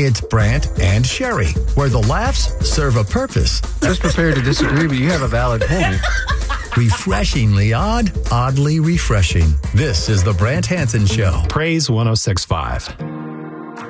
It's Brant and Sherry, where the laughs serve a purpose. I was prepared to disagree, but you have a valid point. Refreshingly odd, oddly refreshing. This is the Brant Hansen Show. Praise 106.5.